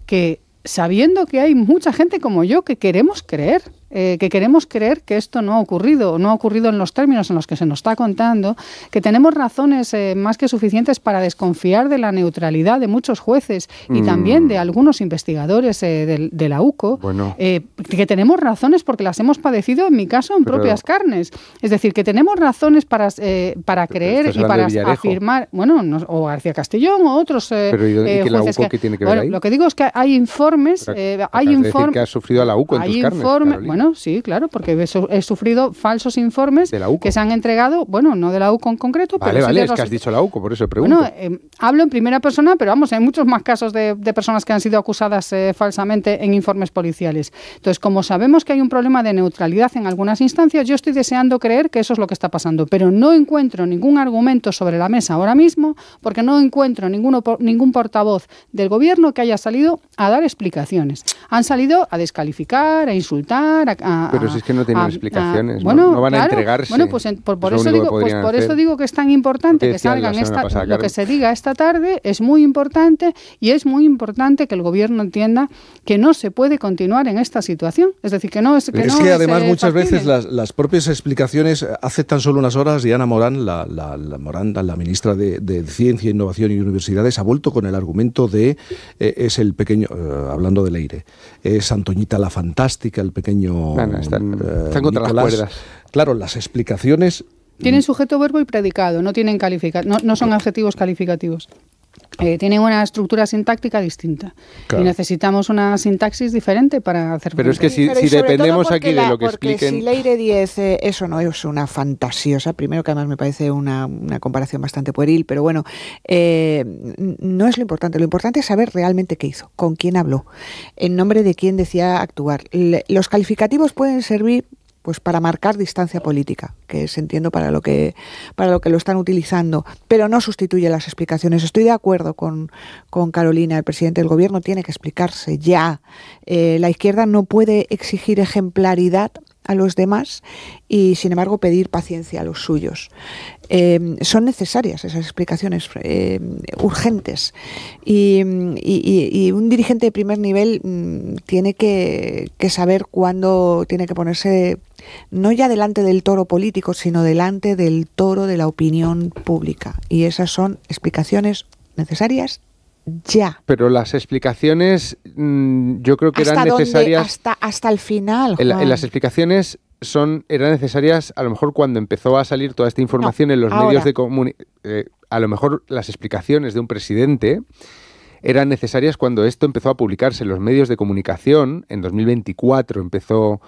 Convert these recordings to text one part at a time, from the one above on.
que sabiendo que hay mucha gente como yo que queremos creer que esto no ha ocurrido en los términos en los que se nos está contando, que tenemos razones más que suficientes para desconfiar de la neutralidad de muchos jueces y también de algunos investigadores de la UCO, que tenemos razones porque las hemos padecido, en mi caso, en propias carnes. Es decir, que tenemos razones para creer y para afirmar, o García Castellón o otros pero ¿y que la UCO qué tiene que ver ahí? Lo que digo es que hay informes, hay informes que has sufrido a la UCO en tus carnes, Carolina. Sí, claro, porque he sufrido falsos informes que se han entregado, no de la UCO en concreto, pero sí es que has dicho la UCO, por eso pregunto. Hablo en primera persona, pero hay muchos más casos de personas que han sido acusadas falsamente en informes policiales. Entonces, como sabemos que hay un problema de neutralidad en algunas instancias, yo estoy deseando creer que eso es lo que está pasando, pero no encuentro ningún argumento sobre la mesa ahora mismo, porque no encuentro ningún portavoz del gobierno que haya salido a dar explicaciones. Han salido a descalificar, a insultar, pero si es que no tienen explicaciones, no van a entregarse. Por eso digo que es tan importante que salgan lo que se diga esta tarde, es muy importante, y es muy importante que el gobierno entienda que no se puede continuar en esta situación. Es decir, que además muchas veces las propias explicaciones, hace tan solo unas horas, Diana Morán, la ministra de Ciencia, Innovación y Universidades, ha vuelto con el argumento de es el pequeño, hablando del aire, es Antoñita la Fantástica, el pequeño están contra las cuerdas. Claro, las explicaciones... Tienen sujeto, verbo y predicado, no tienen no son adjetivos calificativos. Tienen una estructura sintáctica distinta. Claro. Y necesitamos una sintaxis diferente para hacer... Pero es que si dependemos aquí de lo que expliquen... Si Leire 10, eso no es una fantasiosa, primero que además me parece una comparación bastante pueril, pero no es lo importante es saber realmente qué hizo, con quién habló, en nombre de quién decía actuar. Los calificativos pueden servir para marcar distancia política, que es, entiendo, para lo que lo están utilizando, pero no sustituye las explicaciones. Estoy de acuerdo con Carolina, el presidente del gobierno tiene que explicarse ya. La izquierda no puede exigir ejemplaridad a los demás y, sin embargo, pedir paciencia a los suyos. Son necesarias esas explicaciones urgentes y un dirigente de primer nivel tiene que saber cuándo tiene que ponerse no ya delante del toro político, sino delante del toro de la opinión pública, y esas son explicaciones necesarias ya. Pero las explicaciones yo creo que eran necesarias hasta el final, Juan. Las explicaciones eran necesarias a lo mejor cuando empezó a salir toda esta información en los medios de comunicación. A lo mejor las explicaciones de un presidente eran necesarias cuando esto empezó a publicarse en los medios de comunicación. En 2024 empezó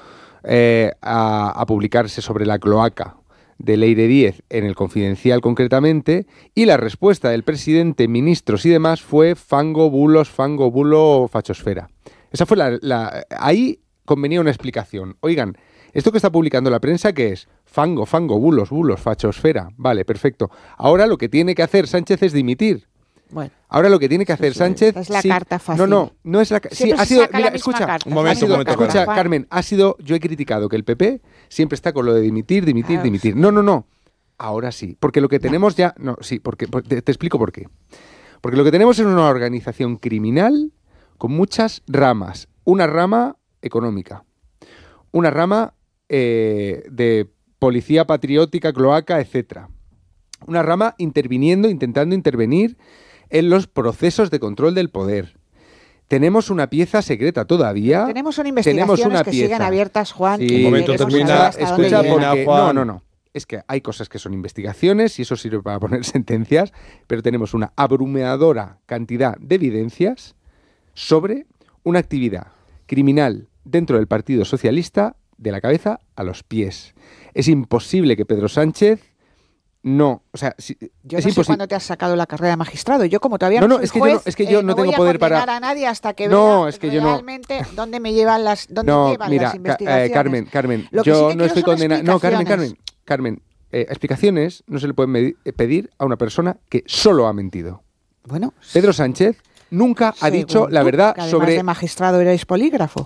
a publicarse sobre la cloaca de Leire 10 en El Confidencial concretamente, y la respuesta del presidente, ministros y demás fue fango, bulo, fachosfera. Esa fue ahí convenía una explicación. Oigan, esto que está publicando la prensa, ¿qué es? Fango, bulos, fachosfera. Vale, perfecto. Ahora lo que tiene que hacer Sánchez es dimitir. Bueno, ahora lo que tiene que hacer Sánchez... Es la carta fácil. No es la... Sí, ha sido... Mira, escucha, un momento. Escucha, Carmen, yo he criticado que el PP siempre está con lo de dimitir. No. Ahora sí. Porque lo que tenemos ya... No, sí, porque te explico por qué. Porque lo que tenemos es una organización criminal con muchas ramas. Una rama económica. Una rama de policía patriótica, cloaca, etcétera. Una rama intentando intervenir en los procesos de control del poder. Tenemos una pieza secreta todavía. Tenemos una investigaciones que siguen abiertas, Juan. Sí, un momento termina. Escucha, porque no. Es que hay cosas que son investigaciones y eso sirve para poner sentencias, pero tenemos una abrumadora cantidad de evidencias sobre una actividad criminal dentro del Partido Socialista de la cabeza a los pies. Es imposible que Pedro Sánchez no, o sea, yo no sé cuándo te has sacado la carrera de magistrado. Yo, como todavía no soy juez, es que yo no tengo poder para a nadie hasta que vea realmente dónde me llevan las las investigaciones. Carmen, yo no estoy condenado. No, Carmen, explicaciones no se le pueden pedir a una persona que solo ha mentido. Bueno, Pedro Sánchez nunca ha dicho la verdad sobre... de magistrado erais polígrafo.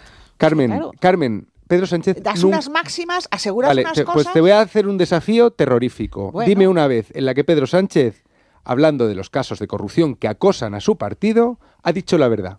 Carmen, Pedro Sánchez... Das unas máximas, aseguras unas cosas... Pues te voy a hacer un desafío terrorífico. Bueno. Dime una vez en la que Pedro Sánchez, hablando de los casos de corrupción que acosan a su partido, ha dicho la verdad.